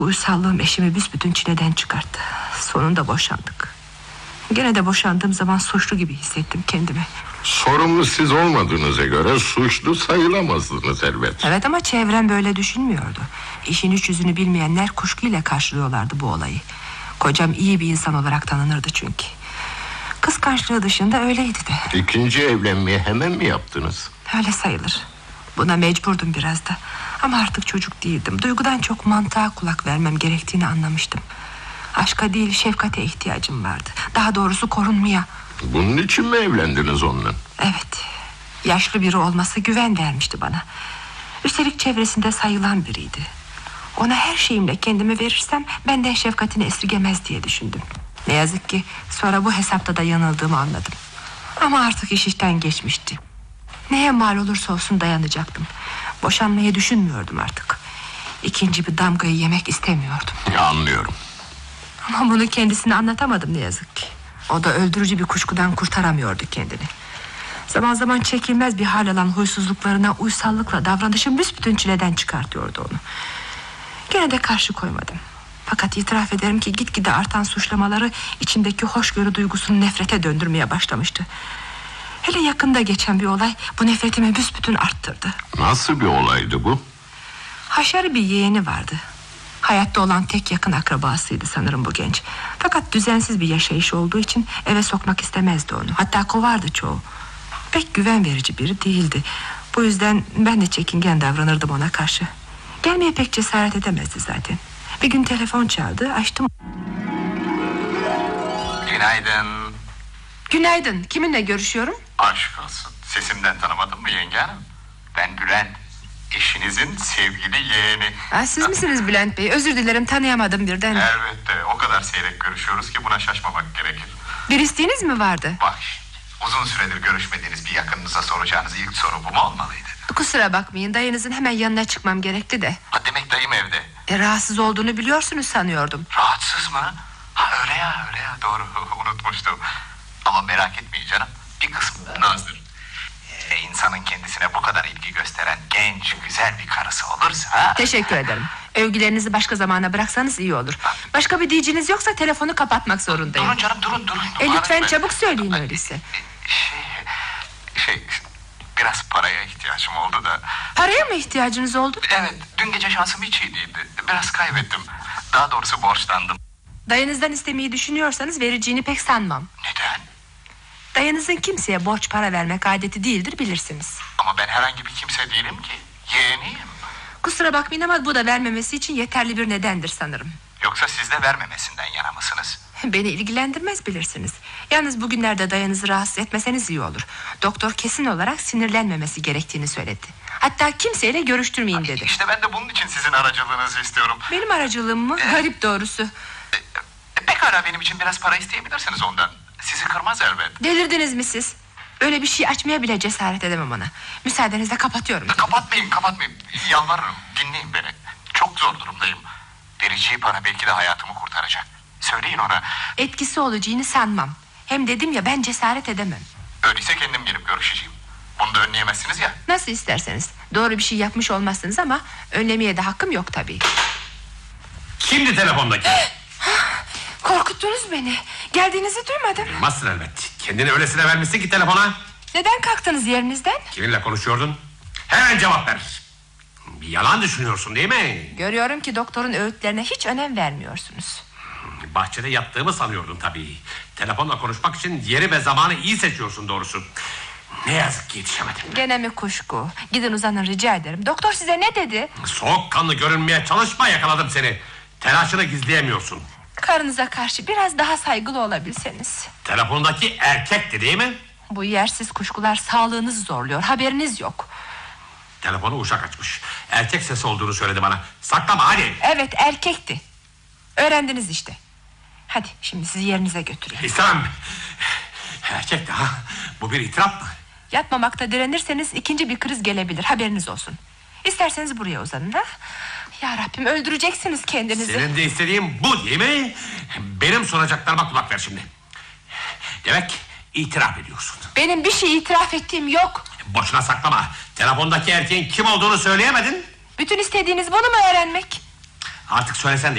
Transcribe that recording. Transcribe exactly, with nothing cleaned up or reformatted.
Uysallığım eşimi büsbütün çileden çıkarttı. Sonunda boşandık. Gene de boşandığım zaman suçlu gibi hissettim kendimi. Sorumlu siz olmadığınıza göre suçlu sayılamazdınız elbet. Evet, ama çevrem böyle düşünmüyordu. İşin iç yüzünü bilmeyenler kuşkuyla karşılıyorlardı bu olayı. Kocam iyi bir insan olarak tanınırdı çünkü. Kıskançlığı dışında öyleydi de. İkinci evlenmeyi hemen mi yaptınız? Öyle sayılır. Buna mecburdum biraz da. Ama artık çocuk değildim. Duygudan çok mantığa kulak vermem gerektiğini anlamıştım. Aşka değil, şefkate ihtiyacım vardı. Daha doğrusu korunmaya. Bunun için mi evlendiniz onunla? Evet. Yaşlı biri olması güven vermişti bana. Üstelik çevresinde sayılan biriydi. Ona her şeyimle kendimi verirsem benden şefkatini esirgemez diye düşündüm. Ne yazık ki sonra bu hesapta da yanıldığımı anladım. Ama artık iş işten geçmişti. Neye mal olursa olsun dayanacaktım. Boşanmayı düşünmüyordum artık. İkinci bir damgayı yemek istemiyordum. Ya, anlıyorum. Ama bunu kendisine anlatamadım ne yazık ki. O da öldürücü bir kuşkudan kurtaramıyordu kendini. Zaman zaman çekilmez bir hal alan huysuzluklarına uysallıkla davranışım büsbütün çileden çıkartıyordu onu. Gene de karşı koymadım. Fakat itiraf ederim ki gitgide artan suçlamaları içimdeki hoşgörü duygusunu nefrete döndürmeye başlamıştı. Hele yakında geçen bir olay bu nefretimi büsbütün arttırdı. Nasıl bir olaydı bu? Haşarı bir yeğeni vardı. Hayatta olan tek yakın akrabasıydı sanırım bu genç. Fakat düzensiz bir yaşayış olduğu için eve sokmak istemezdi onu. Hatta kovardı çoğu. Pek güven verici biri değildi. Bu yüzden ben de çekingen davranırdım ona karşı. Gelmeye pek cesaret edemezdi zaten. Bir gün telefon çaldı, açtım. Günaydın. Günaydın, kiminle görüşüyorum? Aşk olsun, sesimden tanımadın mı yenge hanım? Ben Bülent, eşinizin sevgili yeğeni. Aa, siz misiniz Bülent Bey? Özür dilerim, tanıyamadım birden. Elbette, o kadar seyrek görüşüyoruz ki buna şaşmamak gerekir. Bir isteğiniz mi vardı? Bak şimdi, uzun süredir görüşmediğiniz bir yakınınıza soracağınız ilk soru bu mu olmalıydı? Kusura bakmayın, dayınızın hemen yanına çıkmam gerekti de. Ha, demek dayım evde. E, rahatsız olduğunu biliyorsunuz sanıyordum. Rahatsız mı? Ha, öyle ya, öyle ya, doğru. Unutmuştum. Ama merak etmeyin canım, bir kısmı nazdır. Ee, insanın kendisine bu kadar ilgi gösteren genç, güzel bir karısı olursa... Teşekkür ederim. Övgülerinizi başka zamana bıraksanız iyi olur. Başka bir diyeceğiniz yoksa telefonu kapatmak zorundayım. Durun canım, durun durun. E, lütfen Ben- çabuk söyleyin öyleyse. Şey, şey, biraz paraya ihtiyacım oldu da. Paraya mı ihtiyacınız oldu? Evet, dün gece şansım hiç iyi değildi. Biraz kaybettim. Daha doğrusu borçlandım. Dayınızdan istemeyi düşünüyorsanız vereceğini pek sanmam. Neden? Dayınızın kimseye borç para vermek adeti değildir, bilirsiniz. Ama ben herhangi bir kimse değilim ki. Yeğeniyim. Kusura bakmayın ama bu da vermemesi için yeterli bir nedendir sanırım. Yoksa siz de vermemesinden yana mısınız? Beni ilgilendirmez, bilirsiniz. Yalnız bugünlerde dayınızı rahatsız etmeseniz iyi olur. Doktor kesin olarak sinirlenmemesi gerektiğini söyledi. Hatta kimseyle görüştürmeyin dedi. İşte ben de bunun için sizin aracılığınızı istiyorum. Benim aracılığım mı? Ee, Garip doğrusu. E, pekala, benim için biraz para isteyebilirsiniz ondan. Sizi kırmaz elbet. Delirdiniz mi siz? Öyle bir şey açmaya bile cesaret edemem ona. Müsaadenizle kapatıyorum. Kapatmayın, kapatmayın. Yalvarırım, dinleyin beni. Çok zor durumdayım. Vereceği para belki de hayatımı kurtaracak. Söyleyin ona. Etkisi olacağını sanmam. Hem dedim ya, ben cesaret edemem. Öyleyse kendim gelip görüşeceğim. Bunu da önleyemezsiniz ya. Nasıl isterseniz. Doğru bir şey yapmış olmazsınız ama önlemeye de hakkım yok tabii. Kimdi telefondaki? Korkuttunuz beni. Geldiğinizi duymadım. Bilmezsin elbet. Kendini öylesine vermişsin ki telefona. Neden kalktınız yerinizden? Kiminle konuşuyordun? Hemen cevap ver. Bir yalan düşünüyorsun değil mi? Görüyorum ki doktorun öğütlerine hiç önem vermiyorsunuz. Bahçede yattığımı sanıyordun tabii. Telefonla konuşmak için yeri ve zamanı iyi seçiyorsun doğrusu. Ne yazık ki yetişemedim. Gene mi kuşku? Gidin uzanın, rica ederim. Doktor size ne dedi? Soğukkanlı görünmeye çalışma, yakaladım seni. Telaşını gizleyemiyorsun. Karınıza karşı biraz daha saygılı olabilseniz. Telefondaki erkekti değil mi? Bu yersiz kuşkular sağlığınızı zorluyor, haberiniz yok. Telefonu uşak açmış. Erkek sesi olduğunu söyledi bana. Saklama hadi. Evet, erkekti. Öğrendiniz işte. Hadi şimdi sizi yerinize götüreyim. İstemem. Erkek de ha. Bu bir itiraf mı? Yatmamakta direnirseniz ikinci bir kriz gelebilir, haberiniz olsun. İsterseniz buraya uzanın ha. Ya Rabbim, öldüreceksiniz kendinizi. Senin de istediğin bu değil mi? Benim soracaklarıma kulak ver şimdi. Demek itiraf ediyorsun. Benim bir şey itiraf ettiğim yok. Boşuna saklama. Telefondaki erkeğin kim olduğunu söyleyemedin. Bütün istediğiniz bunu mu öğrenmek? Artık söylesen de